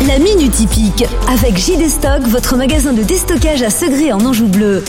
La Minute Hippique avec JD Stock, votre magasin de déstockage à Segré en Anjou bleu.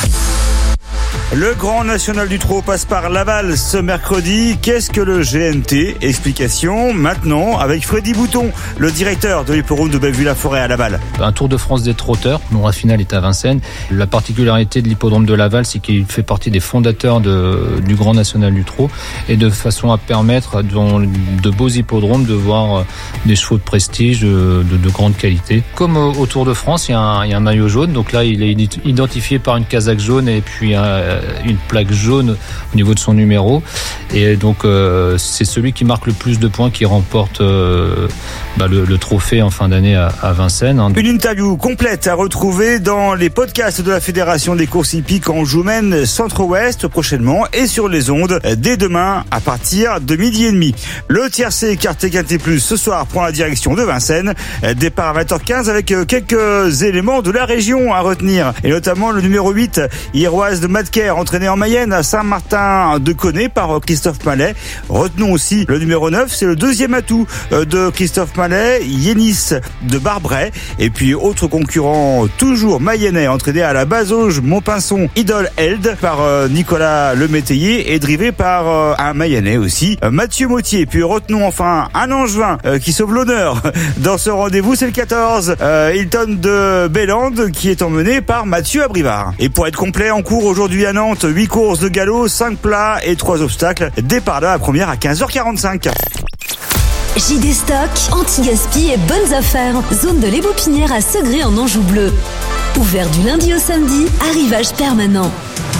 Le Grand National du Trot passe par Laval ce mercredi. Qu'est-ce que le GNT? Explication maintenant avec Freddy Bouton, le directeur de l'hippodrome de Bellevue-la-Forêt à Laval. Un Tour de France des trotteurs, dont la finale est à Vincennes. La particularité de l'hippodrome de Laval, c'est qu'il fait partie des fondateurs du Grand National du Trot, et de façon à permettre dans de beaux hippodromes de voir des chevaux de prestige de grande qualité. Comme au Tour de France, il y a un maillot jaune, donc là il est identifié par une casaque jaune et puis une plaque jaune au niveau de son numéro, et donc c'est celui qui marque le plus de points qui remporte le trophée en fin d'année à Vincennes. Une interview complète à retrouver dans les podcasts de la Fédération des courses hippiques Anjou-Maine Centre-Ouest prochainement, et sur les ondes dès demain à partir de 12h30. Le tiercé écarté Quintet Plus ce soir prend la direction de Vincennes, départ à 20h15 avec quelques éléments de la région à retenir, et notamment le numéro 8 Iroise de Madker, entraîné en Mayenne à Saint-Martin-de-Connay par Christophe Mallet. Retenons aussi le numéro 9, c'est le deuxième atout de Christophe Mallet, Yénis de Barbret. Et puis autre concurrent toujours mayennais, entraîné à la Bazauge Montpinçon Idole Held par Nicolas Lemétayer et drivé par un mayennais aussi, Mathieu Mottier. Puis retenons enfin un Angevin qui sauve l'honneur dans ce rendez-vous, c'est le 14 Hilton de Bélande, qui est emmené par Mathieu Abrivard. Et pour être complet, en cours aujourd'hui à Nantes, 8 courses de galop, 5 plats et 3 obstacles. Départ de la première à 15h45. JD Stock, anti-gaspi et bonnes affaires. Zone de l'Ébopinière à Segré en Anjou bleu. Ouvert du lundi au samedi, arrivage permanent.